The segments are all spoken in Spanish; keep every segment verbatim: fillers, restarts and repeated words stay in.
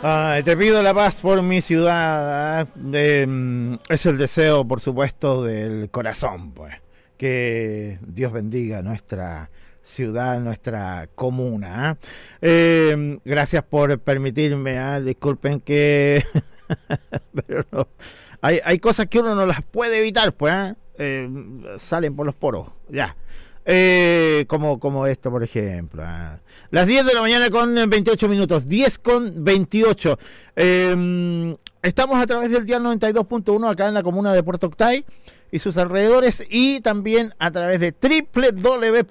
Ay, te pido la paz por mi ciudad. Eh, es el deseo, por supuesto, del corazón, pues. Que Dios bendiga nuestra ciudad, nuestra comuna. ¿eh? Eh, gracias por permitirme. ¿eh? Disculpen que... Pero no. Hay, hay cosas que uno no las puede evitar, pues. ¿eh? Eh, salen por los poros, ya. Eh, como, como esto, por ejemplo. ¿eh? Las diez de la mañana con veintiocho minutos. diez con veintiocho. Eh, estamos a través del dial noventa y dos punto uno acá en la comuna de Puerto Octay y sus alrededores, y también a través de doble u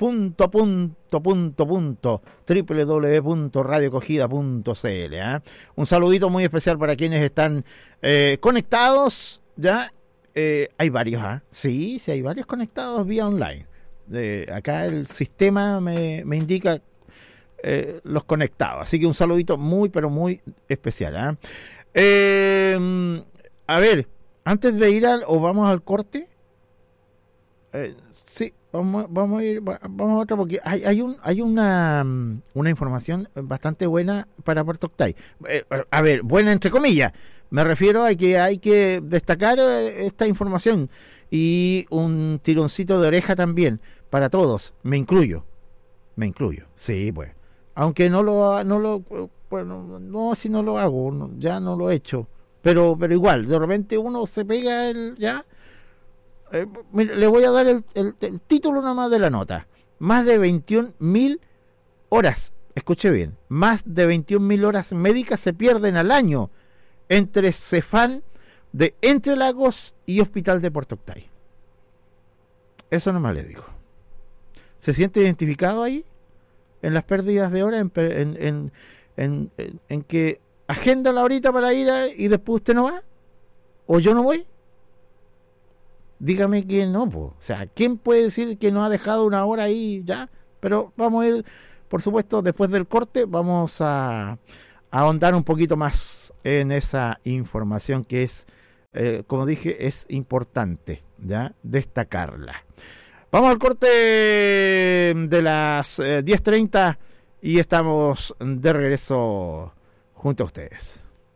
doble u doble u punto radio acogida punto c l. ¿eh? Un saludito muy especial para quienes están eh, conectados, ¿ya? Eh, hay varios, ¿ah? ¿eh? Sí, sí, hay varios conectados vía online. De, acá el sistema me, me indica eh, los conectados. Así que un saludito muy, pero muy especial. ¿eh? Eh, a ver, antes de ir al, o vamos al corte. Eh, sí, vamos, vamos a ir, vamos a otra porque hay, hay un, hay una, una información bastante buena para Puerto Octay. Eh, a ver, buena entre comillas. Me refiero a que hay que destacar esta información y un tironcito de oreja también para todos. Me incluyo, me incluyo. Sí, pues. Aunque no lo, no lo, bueno, no, si no lo hago, no, ya no lo he hecho. Pero, pero igual, de repente uno se pega el, ya. Eh, mire, le voy a dar el, el, el título nomás de la nota. Más de veintiún mil horas, escuche bien, más de veintiún mil horas médicas se pierden al año entre Cefam de Entre Lagos y Hospital de Puerto Octay. Eso nomás le digo. ¿Se siente identificado ahí? En las pérdidas de horas, en, en, en, en, en, en que agenda la horita para ir a, y después usted no va, o yo no voy. Dígame quién no, po. O sea, ¿quién puede decir que no ha dejado una hora ahí ya? Pero vamos a ir, por supuesto, después del corte, vamos a, a ahondar un poquito más en esa información que es, eh, como dije, es importante, ¿ya? Destacarla. Vamos al corte de las eh, diez treinta y estamos de regreso junto a ustedes.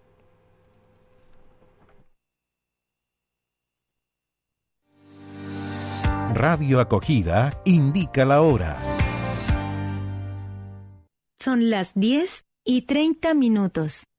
Radio Acogida indica la hora. Son las diez y treinta minutos.